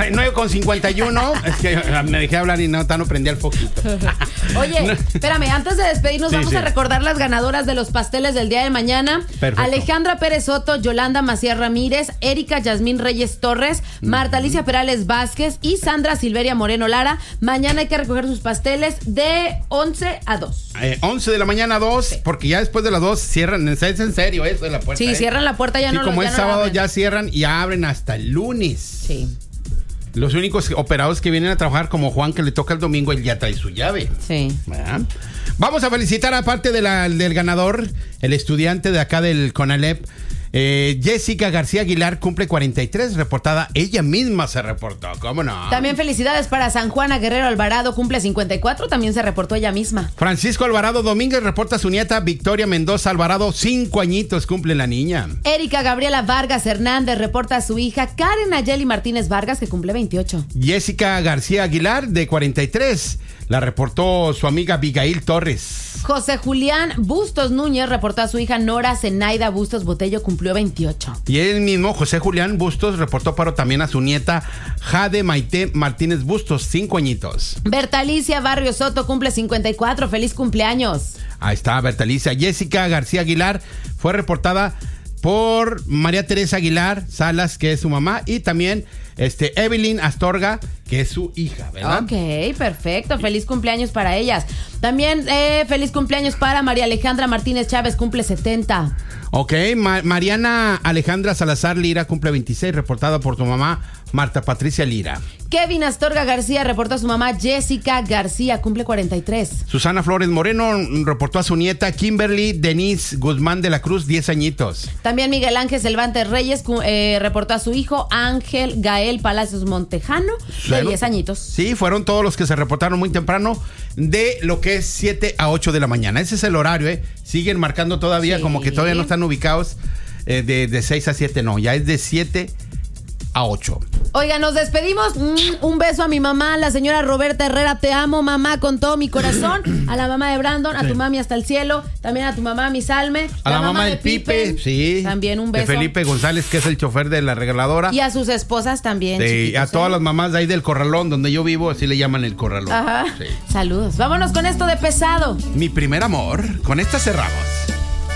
Ay, 9:51. Es que me dejé hablar y no prendí el foquito. Oye, espérame, antes de despedirnos, Sí, vamos sí. a recordar las ganadoras de los pasteles del día de mañana. Perfecto. Alejandra Pérez Soto, Yolanda Macías Ramírez, Erika Yasmín Reyes Torres, Marta Alicia Perales Vázquez y Sandra Silveria Moreno Lara. Mañana hay que recoger sus pasteles de 11 a 2. 11 de la mañana a 2, sí. Porque ya después de las 2 cierran. Es en serio eso de la puerta. Sí, cierran la puerta, ya sí, no como ya es no sábado, abren. ya cierran y abren hasta el lunes. Sí. Los únicos operados que vienen a trabajar, como Juan, que le toca el domingo, él ya trae su llave. Sí. ¿Verdad? Vamos a felicitar, aparte del ganador, el estudiante de acá del CONALEP, Jessica García Aguilar, cumple 43, reportada. Ella misma se reportó, ¿cómo no? También felicidades para San Juana Guerrero Alvarado, cumple 54, también se reportó ella misma. Francisco Alvarado Domínguez reporta a su nieta Victoria Mendoza Alvarado, 5 añitos cumple la niña. Erika Gabriela Vargas Hernández reporta a su hija Karen Nayeli Martínez Vargas, que cumple 28. Jessica García Aguilar, de 43, la reportó su amiga Abigail Torres. José Julián Bustos Núñez reportó a su hija Nora Zenaida Bustos Botello, cumplió 28. Y él mismo, José Julián Bustos, reportó paro también a su nieta Jade Maite Martínez Bustos, 5 añitos. Bertalicia Barrio Soto cumple 54, feliz cumpleaños. Ahí está Bertalicia. Jessica García Aguilar fue reportada por María Teresa Aguilar Salas, que es su mamá, y también Evelyn Astorga, que es su hija, ¿verdad? Ok, perfecto. Feliz cumpleaños para ellas. También feliz cumpleaños para María Alejandra Martínez Chávez, cumple 70. Ok, Mariana Alejandra Salazar Lira cumple 26, reportada por tu mamá Marta Patricia Lira. Kevin Astorga García reportó a su mamá Jessica García, cumple 43. Susana Flores Moreno reportó a su nieta Kimberly Denise Guzmán de la Cruz, 10 añitos. También Miguel Ángel Cervantes Reyes reportó a su hijo Ángel Gael Palacios Montejano, de 10 añitos. Sí, fueron todos los que se reportaron muy temprano, de lo que es 7 a 8 de la mañana. Ese es el horario, ¿eh? Siguen marcando todavía, como que todavía no están ubicados de 6 a 7, no, ya es de 7 a 8. Oiga, nos despedimos. Un beso a mi mamá, la señora Roberta Herrera. Te amo, mamá, con todo mi corazón. A la mamá de Brandon, a tu mami hasta el cielo. También a tu mamá, mi Salme. A la mamá del Pipe, sí. También un beso. De Felipe González, que es el chofer de la regaladora. Y a sus esposas también. Sí, a todas las mamás de ahí del Corralón, donde yo vivo, así le llaman el Corralón. Ajá. Sí. Saludos. Vámonos con esto de pesado. Mi primer amor. Con esta cerramos.